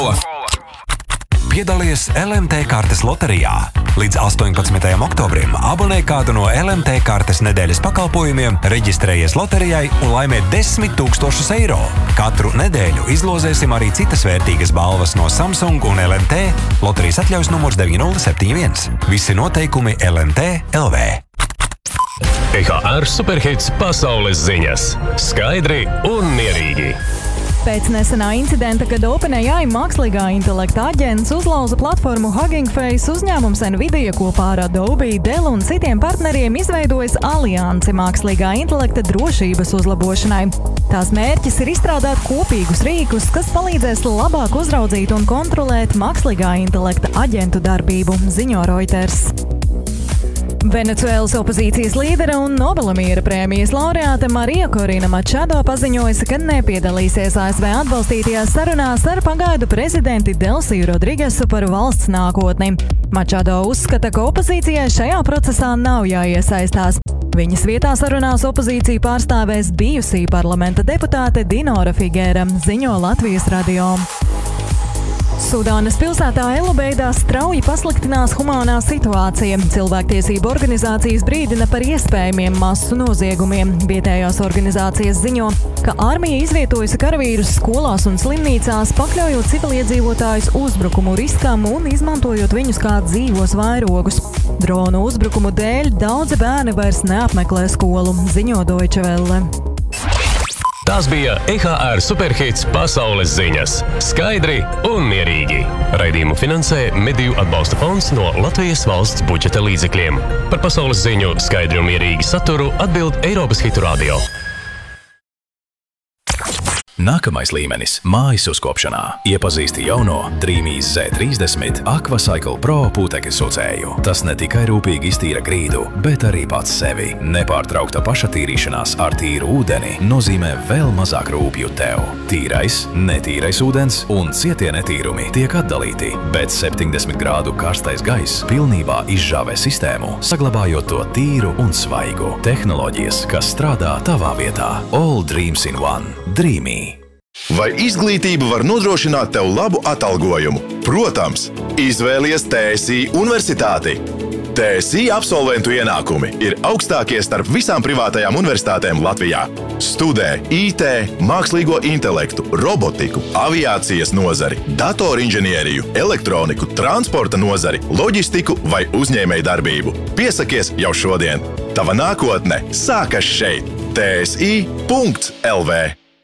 Piedalies LMT kartes loterijā. Līdz 18. oktobrim abonē kādu no LMT kartes nedēļas pakalpojumiem, reģistrējies loterijai un laimē 10 000 eiro. Katru nedēļu izlozēsim arī citas vērtīgas balvas no Samsung un LMT. Loterijas atļaujas numurs 9071. Visi noteikumi LMT LV. EHR Superhits pasaules ziņas. Skaidri un mierīgi. Pēc nesenā incidenta, kad OpenAI mākslīgā intelekta aģents uzlauza platformu Hugging Face, uzņēmums Nvidia kopā ar Adobe, Dell un citiem partneriem izveidojas aliansi mākslīgā intelekta drošības uzlabošanai. Tās mērķis ir izstrādāt kopīgus rīkus, kas palīdzēs labāk uzraudzīt un kontrolēt mākslīgā intelekta aģentu darbību, ziņo Reuters. Venecuēlas opozīcijas līdere un Nobela miera prēmijas laureāte Marija Korina Mačado paziņojusi, ka nepiedalīsies ASV atbalstītajās sarunās ar pagaidu prezidenti Delsiju Rodrigesu par valsts nākotni. Mačado uzskata, ka opozīcijai šajā procesā nav jāiesaistās. Viņas vietā sarunās opozīciju pārstāvēs bijusī parlamenta deputāte Dinora Figēra, ziņo Latvijas radio. Sudānas pilsētā Elubeidā strauji pasliktinās humānā situācija. Cilvēktiesību organizācijas brīdina par iespējamiem masu noziegumiem. Vietējās organizācijas ziņo, ka armija izvietojusi karavīrus skolās un slimnīcās, pakļaujot civiliedzīvotājus uzbrukumu riskam un izmantojot viņus kā dzīvos vairogus. Dronu uzbrukumu dēļ daudzi bērni vairs neapmeklē skolu, ziņo Deutsche Welle. Tās bija EHR Superhits pasaules ziņas. Skaidri un mierīgi. Raidījumu finansē Mediju atbalsta fonds no Latvijas valsts budžeta līdzekļiem. Par pasaules ziņu skaidri un mierīgi saturu atbild Eiropas Hitu Radio. Nākamais līmenis – mājas uzkopšanā. Iepazīsti jauno Dreamy's Z30 Aquacycle Pro putekļu sucēju. Tas ne tikai rūpīgi iztīra grīdu, bet arī pats sevi. Nepārtraukta pašatīrīšanās ar tīru ūdeni nozīmē vēl mazāk rūpju tev. Tīrais, netīrais ūdens un cietie netīrumi tiek atdalīti, bet 70 grādu karstais gaiss pilnībā izžāvē sistēmu, saglabājot to tīru un svaigu. Tehnoloģijas, kas strādā tavā vietā. All dreams in one. Dreamy. Vai izglītība var nodrošināt tev labu atalgojumu? Protams, izvēlies TSI universitāti. TSI absolventu ienākumi ir augstākie starp visām privātajām universitātēm Latvijā. Studē IT, mākslīgo intelektu, robotiku, aviācijas nozari, datorinženieriju, elektroniku, transporta nozari, loģistiku vai uzņēmēju darbību. Piesakies jau šodien. Tava nākotne sākas šeit. TSI.LV.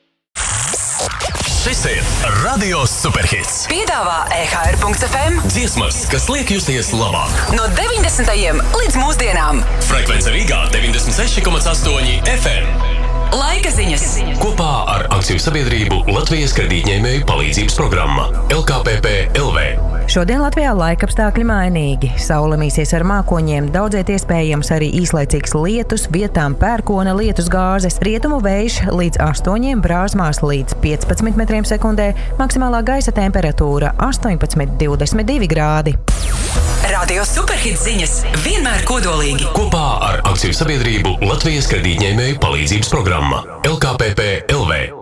Šis ir Radio Superhits. Piedāvā EHR.FM Dziesmas, kas liek justies labāk. no 90. līdz mūsdienām. Frekvence Rīgā 96,8 FM. Laika ziņas. Kopā ar akciju sabiedrību Latvijas kredītņēmēju palīdzības programma LKPP LV. Šodien Latvijā laikapstākļi mainīgi. Saule mīsies ar mākoņiem, daudziet iespējams arī īslaicīgs lietus, vietām pērkona lietus gāzes, rietumu vējš līdz 8, brāzmās līdz 15 metriem sekundē, maksimālā gaisa temperatūra 18–22 grādi. Radio Superhits ziņas vienmēr kodolīgi. Kopā ar akciju sabiedrību Latvijas kredītņēmēju palīdzības programma LKPP LV.